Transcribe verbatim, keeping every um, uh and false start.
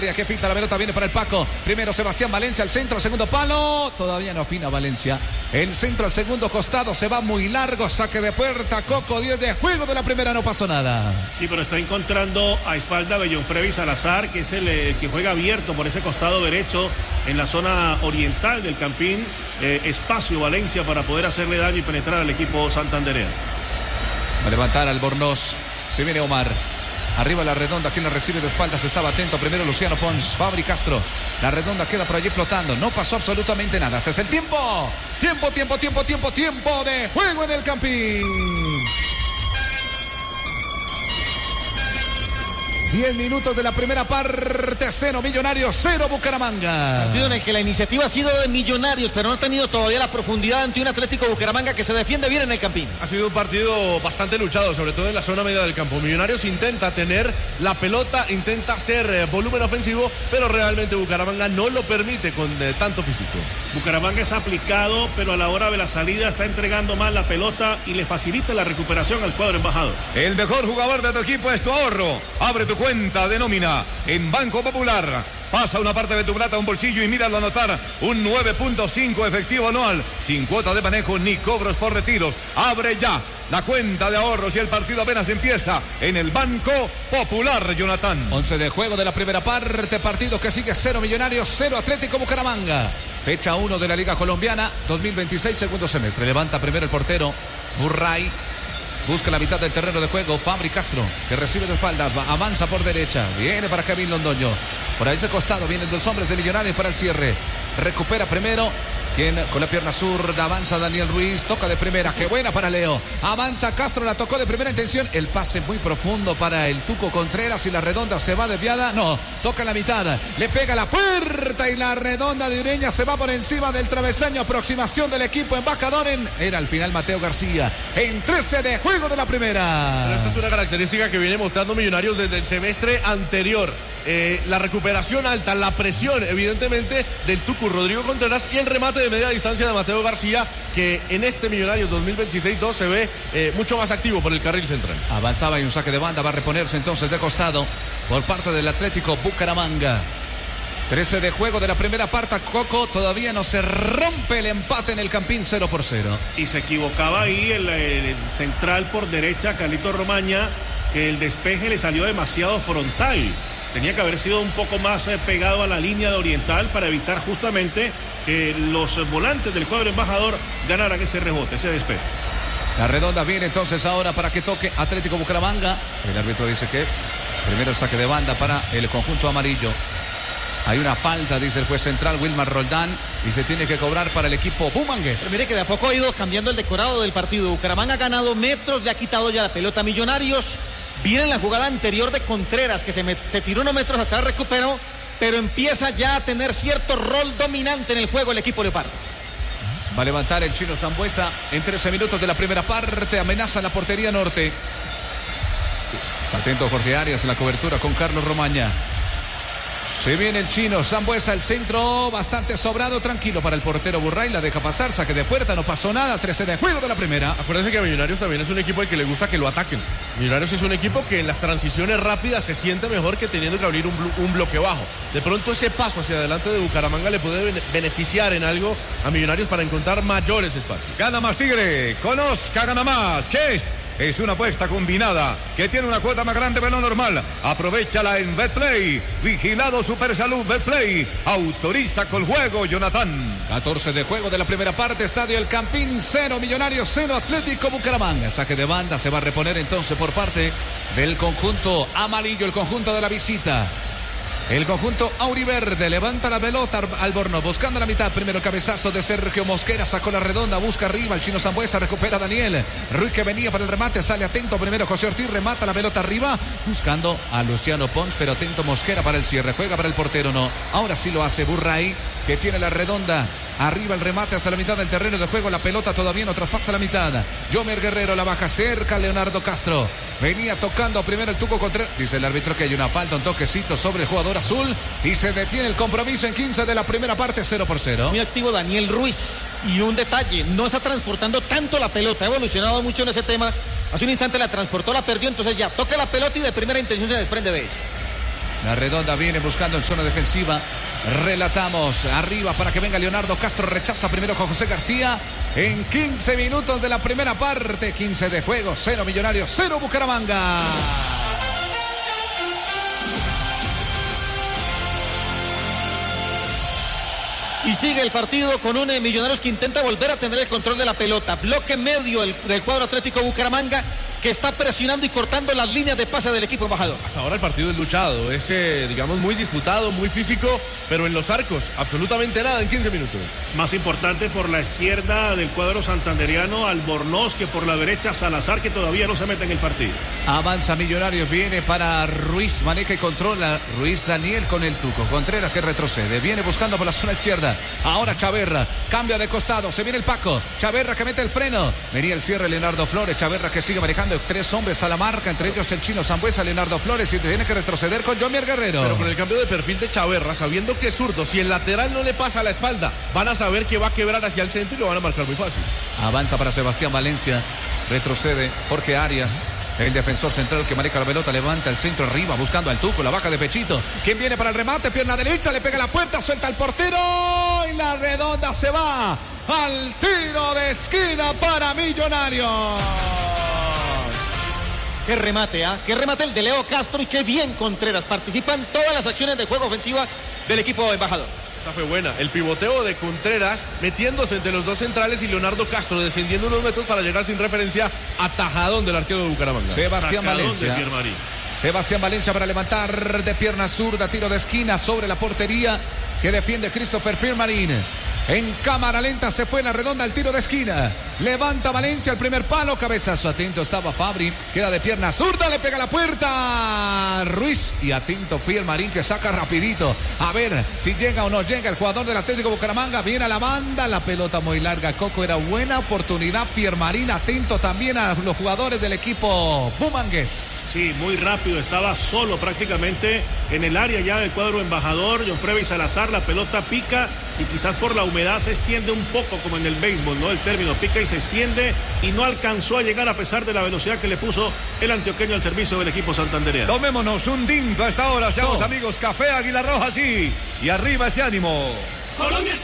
área que filtra la pelota, viene para el Paco. Primero Sebastián Valencia al centro, segundo palo. Todavía no afina Valencia. El centro al segundo costado se va muy largo. Saque de puerta, Coco, diez de juego de la primera, no pasó nada. Sí, pero está encontrando a espalda Bellón Frevis Salazar, que es el, el que juega abierto por ese costado derecho en la zona oriental del Campín. Eh, espacio Valencia para poder hacerle daño y penetrar al equipo santandereano. Va a levantar Albornoz. Se viene Omar. Arriba la redonda, quien la recibe de espaldas, estaba atento primero Luciano Pons, Fabri Castro, la redonda queda por allí flotando, no pasó absolutamente nada, este es el tiempo, tiempo, tiempo, tiempo, tiempo, tiempo de juego en el Campín. diez minutos de la primera parte, cero Millonarios, cero Bucaramanga. Partido en el que la iniciativa ha sido de Millonarios, pero no ha tenido todavía la profundidad ante un Atlético Bucaramanga que se defiende bien en el Campín. Ha sido un partido bastante luchado, sobre todo en la zona media del campo. Millonarios intenta tener la pelota, intenta hacer eh, volumen ofensivo, pero realmente Bucaramanga no lo permite con eh, tanto físico. Bucaramanga es aplicado, pero a la hora de la salida está entregando mal la pelota y le facilita la recuperación al cuadro embajador. El mejor jugador de tu equipo es tu ahorro. Abre tu cuenta de nómina en Banco Popular. Pasa una parte de tu plata a un bolsillo y míralo anotar un nueve punto cinco efectivo anual, sin cuota de manejo ni cobros por retiros. Abre ya la cuenta de ahorros y el partido apenas empieza en el Banco Popular, Jonathan. once de juego de la primera parte, partido que sigue cero Millonarios, cero Atlético Bucaramanga. Fecha uno de la Liga Colombiana, dos mil veintiséis, segundo semestre. Levanta primero el portero, Burray. Busca la mitad del terreno de juego, Fabri Castro, que recibe de espalda, avanza por derecha, viene para Kevin Londoño. Por ahí ese costado vienen dos hombres de Millonarios para el cierre. Recupera primero, quien con la pierna zurda avanza Daniel Ruiz, toca de primera, qué buena para Leo. Avanza Castro, la tocó de primera intención, el pase muy profundo para el Tuco Contreras y la redonda se va desviada, no, toca en la mitad, le pega la puerta y la redonda de Ureña se va por encima del travesaño, aproximación del equipo embajador en, era al final Mateo García, en trece de juego de la primera. Pero esta es una característica que viene mostrando Millonarios desde el semestre anterior. Eh, la recuperación alta, la presión evidentemente del Tucu Rodrigo Contreras y el remate de media distancia de Mateo García, que en este Millonarios dos mil veintiséis dos se ve eh, mucho más activo por el carril central. Avanzaba y un saque de banda, va a reponerse entonces de costado por parte del Atlético Bucaramanga. trece de juego de la primera parte, Coco, todavía no se rompe el empate en el Campín, cero por cero. Y se equivocaba ahí el, el central por derecha, Carlito Romaña, que el despeje le salió demasiado frontal. Tenía que haber sido un poco más eh, pegado a la línea de Oriental para evitar justamente que los volantes del cuadro embajador ganaran ese rebote, ese despeje. La redonda viene entonces ahora para que toque Atlético Bucaramanga. El árbitro dice que primero el saque de banda para el conjunto amarillo. Hay una falta, dice el juez central Wilmar Roldán, y se tiene que cobrar para el equipo bumangués. Pero mire que de a poco ha ido cambiando el decorado del partido. Bucaramanga ha ganado metros, le ha quitado ya la pelota a Millonarios. Viene en la jugada anterior de Contreras, que se, me, se tiró unos metros atrás, recuperó, pero empieza ya a tener cierto rol dominante en el juego el equipo leopardo. Va a levantar el chino Sambuesa en trece minutos de la primera parte, amenaza la portería norte. Está atento Jorge Arias en la cobertura con Carlos Romaña. Se viene el chino Sambuesa, el centro bastante sobrado, tranquilo para el portero Burray, la deja pasar, saque de puerta, no pasó nada, trece de juego de la primera. Acuérdense que Millonarios también es un equipo al que le gusta que lo ataquen. Millonarios es un equipo que en las transiciones rápidas se siente mejor que teniendo que abrir un, blo un bloque bajo. De pronto ese paso hacia adelante de Bucaramanga le puede ben beneficiar en algo a Millonarios para encontrar mayores espacios. Gana más Tigre, conozca, gana más, ¿qué es? Es una apuesta combinada que tiene una cuota más grande de lo normal. Aprovechala en Betplay. Vigilado Supersalud Betplay. Autoriza con juego, Jonathan. catorce de juego de la primera parte. Estadio El Campín, cero Millonarios, cero Atlético Bucaramanga. Saque de banda se va a reponer entonces por parte del conjunto amarillo, el conjunto de la visita. El conjunto auriverde levanta la pelota, Albornoz buscando la mitad, primero el cabezazo de Sergio Mosquera, sacó la redonda, busca arriba, el chino Sambuesa, recupera a Daniel Ruiz que venía para el remate, sale atento primero José Ortiz, remata la pelota arriba, buscando a Luciano Pons, pero atento Mosquera para el cierre, juega para el portero, no, ahora sí lo hace Burray, que tiene la redonda, arriba el remate hasta la mitad del terreno de juego, la pelota todavía no traspasa la mitad, Jomer Guerrero la baja cerca, Leonardo Castro, venía tocando primero el Tuco Contreras, dice el árbitro que hay una falta, un toquecito sobre el jugador azul y se detiene el compromiso en quince de la primera parte, cero por cero. Muy activo Daniel Ruiz y un detalle, no está transportando tanto la pelota, ha evolucionado mucho en ese tema, hace un instante la transportó, la perdió, entonces ya toca la pelota y de primera intención se desprende de ella. La Redonda viene buscando en zona defensiva. Relatamos arriba para que venga Leonardo Castro. Rechaza primero con José García. En quince minutos de la primera parte. quince de juego. cero Millonarios, cero Bucaramanga. Y sigue el partido con un eh, Millonarios que intenta volver a tener el control de la pelota. Bloque medio el, del cuadro Atlético Bucaramanga, que está presionando y cortando las líneas de pase del equipo embajador. Hasta ahora el partido es luchado, es eh, digamos muy disputado, muy físico, pero en los arcos absolutamente nada en quince minutos. Más importante por la izquierda del cuadro santanderiano Albornoz que por la derecha Salazar, que todavía no se mete en el partido. Avanza Millonarios, viene para Ruiz, maneja y controla Ruiz Daniel con el Tuco. Contreras que retrocede, viene buscando por la zona izquierda. Ahora Chaverra, cambia de costado, se viene el Paco. Chaverra que mete el freno. Venía el cierre Leonardo Flores. Chaverra que sigue manejando tres hombres a la marca, entre ellos el chino Sambuesa, Leonardo Flores, y tiene que retroceder con Jomier Guerrero. Pero con el cambio de perfil de Chaverra, sabiendo que es zurdo, si el lateral no le pasa a la espalda, van a saber que va a quebrar hacia el centro y lo van a marcar muy fácil. Avanza para Sebastián Valencia, retrocede Jorge Arias. El defensor central que maneja la pelota, levanta el centro arriba, buscando al Tuco, la baja de pechito. ¿Quién viene para el remate? Pierna derecha, le pega la puerta, suelta al portero y la Redonda se va al tiro de esquina para Millonarios. Qué remate, ¿ah? ¿eh? Qué remate el de Leo Castro y qué bien Contreras. Participan todas las acciones de juego ofensiva del equipo embajador. Esta fue buena. El pivoteo de Contreras metiéndose entre los dos centrales y Leonardo Castro descendiendo unos metros para llegar sin referencia a tajadón del arquero de Bucaramanga. Sebastián Sacadón Valencia. de Piermarín. Sebastián Valencia para levantar de pierna zurda, tiro de esquina sobre la portería que defiende Christopher Piermarín. En cámara lenta se fue la Redonda al tiro de esquina. Levanta Valencia el primer palo, cabezazo. Atento estaba Fabri, queda de pierna zurda, le pega la puerta Ruiz. Y atento Piermarín que saca rapidito. A ver si llega o no llega el jugador del Atlético Bucaramanga. Viene a la banda, la pelota muy larga. Coco, era buena oportunidad. Piermarín atento también a los jugadores del equipo bumangués. Sí, muy rápido, estaba solo prácticamente en el área ya del cuadro embajador. John Freddy Salazar, la pelota pica y quizás por la humedad se extiende un poco como en el béisbol, ¿no? El término pica y se extiende y no alcanzó a llegar a pesar de la velocidad que le puso el antioqueño al servicio del equipo santandereano. Tomémonos un tinto a esta hora, seamos So. amigos. Café Águila Roja, sí. Y arriba ese ánimo. Colombia.